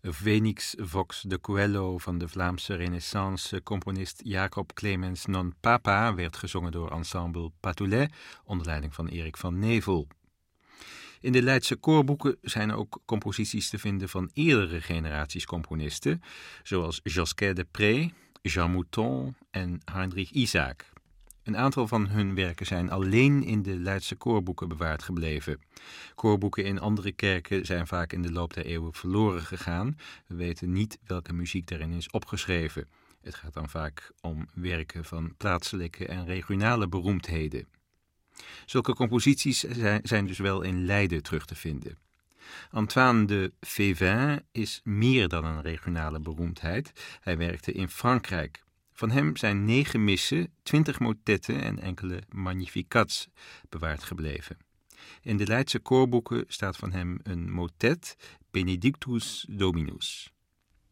Phoenix Vox de Coelho van de Vlaamse renaissance-componist Jacob Clemens non Papa werd gezongen door ensemble Patoulet onder leiding van Erik van Nevel. In de Leidse koorboeken zijn ook composities te vinden van eerdere generaties componisten, zoals Josquin de Pré, Jean Mouton en Heinrich Isaac. Een aantal van hun werken zijn alleen in de Leidse koorboeken bewaard gebleven. Koorboeken in andere kerken zijn vaak in de loop der eeuwen verloren gegaan. We weten niet welke muziek daarin is opgeschreven. Het gaat dan vaak om werken van plaatselijke en regionale beroemdheden. Zulke composities zijn dus wel in Leiden terug te vinden. Antoine de Févin is meer dan een regionale beroemdheid. Hij werkte in Frankrijk. Van hem zijn 9 missen, 20 motetten en enkele magnificats bewaard gebleven. In de Leidse koorboeken staat van hem een motet, Benedictus Dominus.